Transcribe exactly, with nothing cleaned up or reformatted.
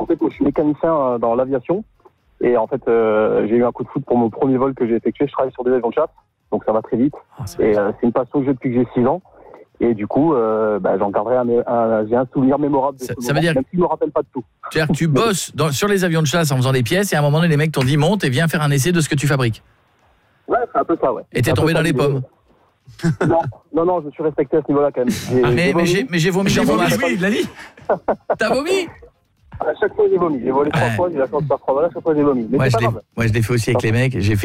en fait, je suis mécanicien dans l'aviation. Et en fait, euh, j'ai eu un coup de foudre pour mon premier vol que j'ai effectué. Je travaille sur des avions de chasse, donc ça va très vite. Oh, et euh, c'est une passion que j'ai depuis que j'ai six ans. Et du coup, euh, bah, j'en garderai un, un, j'ai un souvenir mémorable de ça, ce ça moment, veut dire... même si je me rappelle pas de tout. C'est-à-dire que tu bosses dans, sur les avions de chasse en faisant des pièces et à un moment donné, les mecs t'ont dit monte et viens faire un essai de ce que tu fabriques. Ouais, c'est un peu ça, ouais. Et t'es tombé dans les pommes. Non, non, non, je suis respecté à ce niveau-là quand même. J'ai, ah, mais, j'ai mais, j'ai, mais j'ai vomi. J'ai vomi, oui, il l'a dit. T'as vomi? À chaque fois, j'ai vomi. J'ai volé trois ouais. fois, j'ai la chance de faire trois balles, à chaque fois, j'ai vomi. Mais ouais, c'est je pas l'ai, grave. ouais, je l'ai fait aussi avec les mecs. J'ai fait